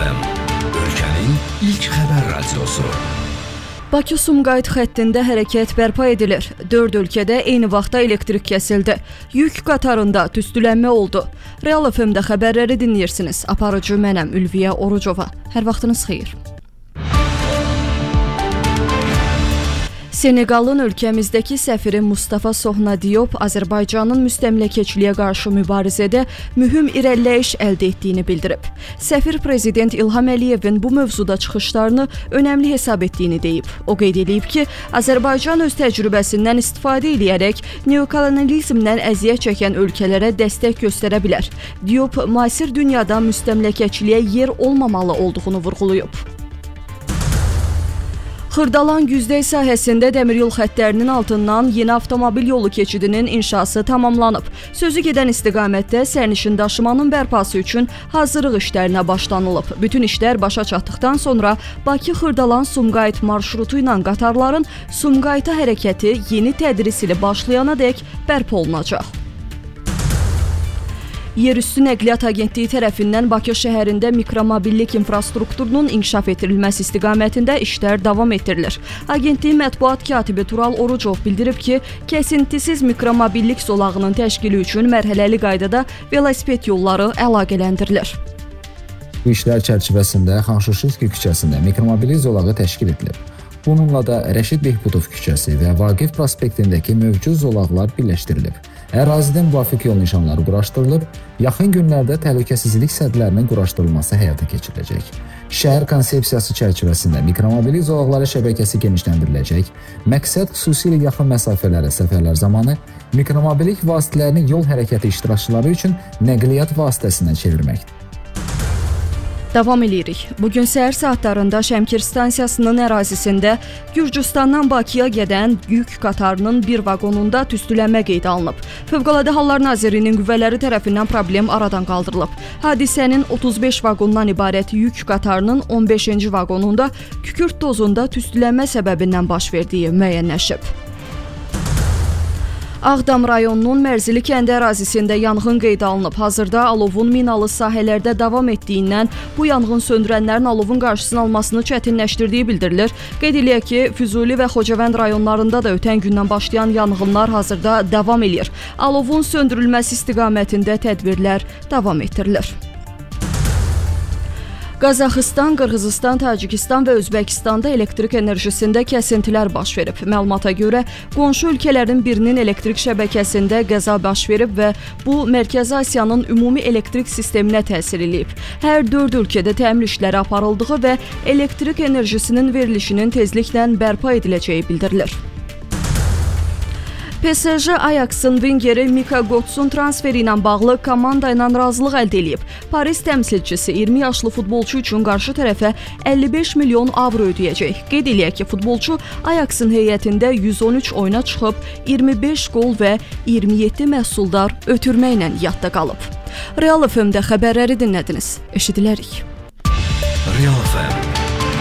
FM, ölkənin ilk xəbər radiosu. Bakı-Sumqayıt xəttində hərəkət bərpa edilir. 4 ölkədə eyni vaxtda elektrik kəsildi. Yük qatarında tüstülənmə oldu. Real FM-də xəbərləri dinləyirsiniz. Aparıcı mənəm Ülviyə Orucova. Hər vaxtınız xeyir. Senegalın ölkəmizdəki səfiri Mustafa Sohna Diop Azərbaycanın müstəmləkəçiliyə qarşı mübarizədə mühüm irəliləyiş əldə etdiyini bildirib. Səfir prezident İlham Əliyevin bu mövzuda çıxışlarını önəmli hesab etdiyini deyib. O qeyd edib ki, Azərbaycan öz təcrübəsindən istifadə edərək neokolonializmdən əziyyət çəkən ölkələrə dəstək göstərə bilər. Diop müasir dünyada müstəmləkəçiliyə yer olmamalı olduğunu vurğulayıb. Xırdalan Güzdəy sahəsində dəmiryol xəttlərinin altından yeni avtomobil yolu keçidinin inşası tamamlanıb. Sözü gedən istiqamətdə sərnişin daşımanın bərpası üçün hazırlıq işlərinə başlanılıb. Bütün işlər başa çatdıqdan sonra Bakı-Xırdalan-Sumqayıt marşrutu ilə qatarların Sumqayıta hərəkəti yeni tədris ili başlayanadək bərpa olunacaq. Yerüstü Nəqliyyat Agentliyi tərəfindən Bakı şəhərində mikromobillik infrastrukturunun inkişaf etdirilməsi istiqamətində işlər davam etdirilir. Agentliyin mətbuat katibi Tural Orucov bildirib ki, kəsintisiz mikromobillik zolağının təşkili üçün mərhələli qaydada velosiped yolları əlaqələndirilir. Bu işlər çərçivəsində Xanşuşinski küçəsində mikromobillik zolağı təşkil edilib. Bununla da Rəşid Behbudov küçəsi və Vaqif prospektindəki mövcud zolaqlar birləşdirilib. Ərazidən müvafiq yol nişanları quraşdırılıb, yaxın günlərdə təhlükəsizlik sədlərinin quraşdırılması həyata keçiriləcək. Şəhər konsepsiyası çərçivəsində mikromobillik zolaqları şəbəkəsi genişləndiriləcək. Məqsəd xüsusilə yaxın məsafələrə səfərlər zamanı mikromobillik vasitələrini yol hərəkəti iştirakçıları üçün nəqliyyat vasitəsinə çevirməkdir. Davam edirik. Bugün səhər saatlarında Şəmkir stansiyasının ərazisində Gürcüstandan Bakıya gedən yük qatarının bir vaqonunda tüstülənmə qeydə alınıb. Fövqəladə Hallar Nazirliyinin qüvvələri tərəfindən problem aradan qaldırılıb. Hadisənin 35 vaqondan ibarət yük qatarının 15-ci vaqonunda kükürt dozunda tüstülənmə səbəbindən baş verdiyi müəyyənləşib. Ağdam rayonunun Mərzili kəndi ərazisində yanğın qeydə alınıb. Hazırda alovun minalı sahələrdə davam etdiyindən bu yanğın söndürənlərin alovun qarşısını almasını çətinləşdirdiyi bildirilir. Qeyd eləyək ki, Füzuli və Xocavənd rayonlarında da ötən gündən başlayan yanğınlar hazırda davam edir. Alovun söndürülməsi istiqamətində tədbirlər davam etdirilir. Qazaxıstan, Qırğızistan, Tacikistan və Özbəkistanda elektrik enerjisində kəsintilər baş verib. Məlumata görə, qonşu ölkələrin birinin elektrik şəbəkəsində qəza baş verib və bu, Mərkəzi Asiyanın ümumi elektrik sisteminə təsir edib. Hər 4 ölkədə təmir işləri aparıldığı və elektrik enerjisinin verilişinin tezliklə bərpa ediləcəyi bildirilir. PSG Ajaxın vingeri Mika Götze'un transferi ilə bağlı komanda ilə razılıq əldə edib. Paris təmsilçisi 20 yaşlı futbolçu üçün qarşı tərəfə 55 milyon avro ödəyəcək. Qeyd eləyək ki, futbolçu Ajaxın heyətində 113 oyuna çıxıb, 25 qol və 27 məhsuldar ötürməklə yadda qalıb. Real FM-də xəbərləri dinlədiniz. Eşidilərik. Real FM